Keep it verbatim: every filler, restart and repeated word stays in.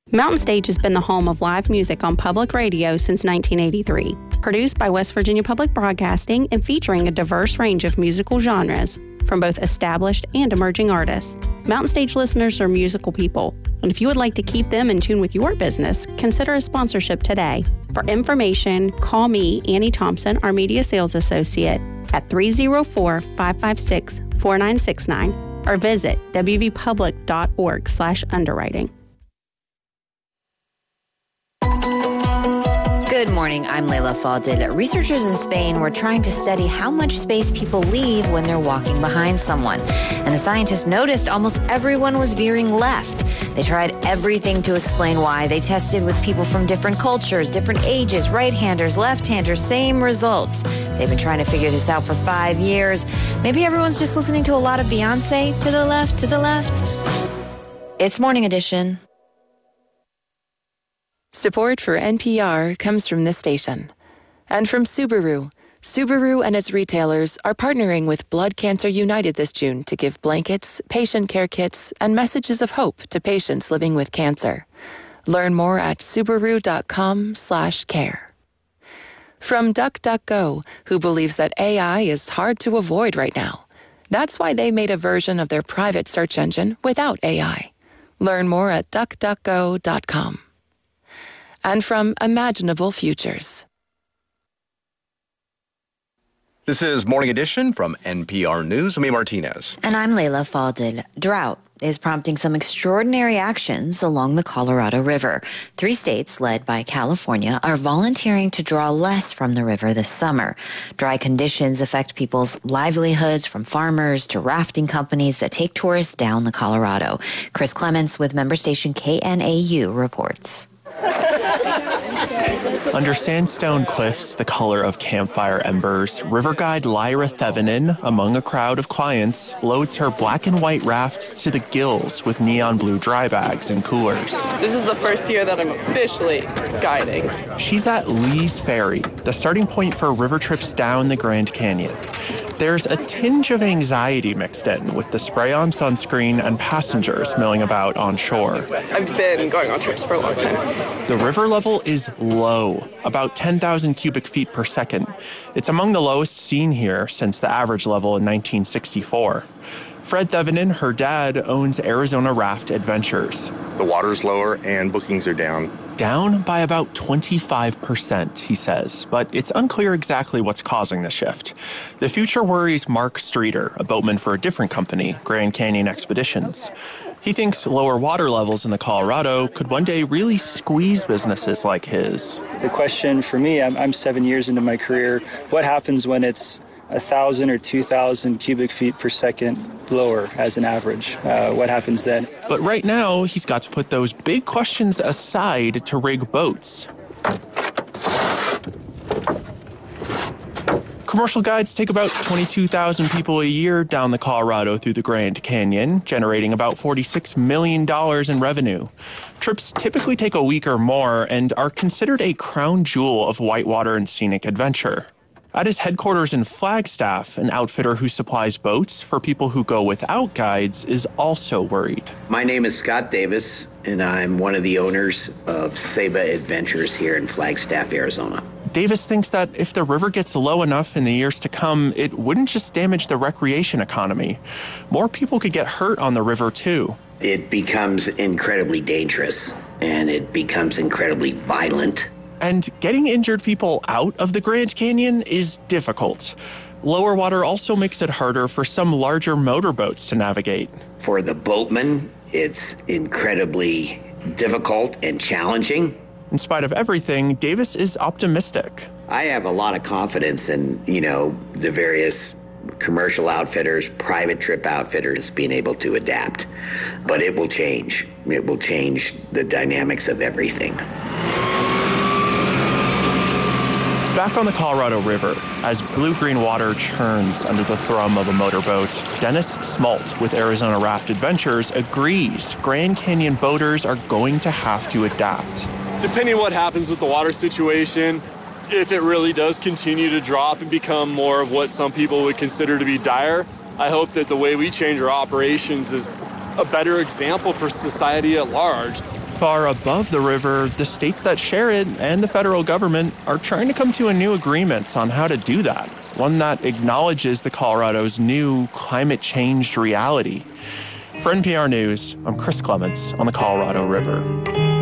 Mountain Stage has been the home of live music on public radio since nineteen eighty-three. Produced by West Virginia Public Broadcasting and featuring a diverse range of musical genres from both established and emerging artists. Mountain Stage listeners are musical people, and if you would like to keep them in tune with your business, consider a sponsorship today. For information, call me, Annie Thompson, our Media Sales Associate, at three oh four, five five six, four nine six nine or visit w v public dot org slash underwriting. Good morning, I'm Leila Fadel. Researchers in Spain were trying to study how much space people leave when they're walking behind someone. And the scientists noticed almost everyone was veering left. They tried everything to explain why. They tested with people from different cultures, different ages, right-handers, left-handers, same results. They've been trying to figure this out for five years. Maybe everyone's just listening to a lot of Beyonce. To the left, to the left. It's Morning Edition. Support for N P R comes from this station. And from Subaru. Subaru and its retailers are partnering with Blood Cancer United this June to give blankets, patient care kits, and messages of hope to patients living with cancer. Learn more at Subaru.com slash care. From DuckDuckGo, who believes that A I is hard to avoid right now. That's why they made a version of their private search engine without A I. Learn more at duck duck go dot com. And from Imaginable Futures. This is Morning Edition from N P R News. I'm Amy Martinez. And I'm Leila Fadel. Drought is prompting some extraordinary actions along the Colorado River. Three states, led by California, are volunteering to draw less from the river this summer. Dry conditions affect people's livelihoods, from farmers to rafting companies that take tourists down the Colorado. Chris Clements with member station K N A U reports. Under sandstone cliffs, the color of campfire embers, river guide Lyra Thevenin, among a crowd of clients, loads her black and white raft to the gills with neon blue dry bags and coolers. This is the first year that I'm officially guiding. She's at Lee's Ferry, the starting point for river trips down the Grand Canyon. There's a tinge of anxiety mixed in with the spray-on sunscreen and passengers milling about on shore. I've been going on trips for a long time. The river level is low, about ten thousand cubic feet per second. It's among the lowest seen here since the average level in nineteen sixty-four. Fred Thevenin, her dad, owns Arizona Raft Adventures. The water's lower and bookings are down. Down by about twenty-five percent, he says, but it's unclear exactly what's causing the shift. The future worries Mark Streeter, a boatman for a different company, Grand Canyon Expeditions. He thinks lower water levels in the Colorado could one day really squeeze businesses like his. The question for me, I'm, I'm seven years into my career, what happens when it's one thousand or two thousand cubic feet per second lower as an average? Uh, what happens then? But right now, he's got to put those big questions aside to rig boats. Commercial guides take about twenty-two thousand people a year down the Colorado through the Grand Canyon, generating about forty-six million dollars in revenue. Trips typically take a week or more and are considered a crown jewel of whitewater and scenic adventure. At his headquarters in Flagstaff, an outfitter who supplies boats for people who go without guides is also worried. My name is Scott Davis, and I'm one of the owners of Saba Adventures here in Flagstaff, Arizona. Davis thinks that if the river gets low enough in the years to come, it wouldn't just damage the recreation economy. More people could get hurt on the river, too. It becomes incredibly dangerous, and it becomes incredibly violent. And getting injured people out of the Grand Canyon is difficult. Lower water also makes it harder for some larger motorboats to navigate. For the boatman, it's incredibly difficult and challenging. In spite of everything, Davis is optimistic. I have a lot of confidence in, you know, the various commercial outfitters, private trip outfitters being able to adapt. But it will change. It will change the dynamics of everything. Back on the Colorado River, as blue-green water churns under the thrum of a motorboat, Dennis Smalt with Arizona Raft Adventures agrees Grand Canyon boaters are going to have to adapt. Depending on what happens with the water situation, if it really does continue to drop and become more of what some people would consider to be dire, I hope that the way we change our operations is a better example for society at large. far above the river, the states that share it and the federal government are trying to come to a new agreement on how to do that, one that acknowledges the Colorado's new climate change reality. For N P R News, I'm Chris Clements on the Colorado River.